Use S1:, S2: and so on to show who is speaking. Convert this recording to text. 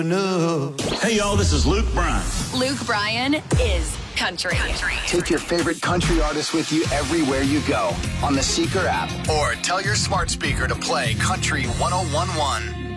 S1: Hey, y'all, this is Luke Bryan.
S2: Luke Bryan is country.
S3: Take your favorite country artist with you everywhere you go on the Seeker app or tell your smart speaker to play Country 101.1.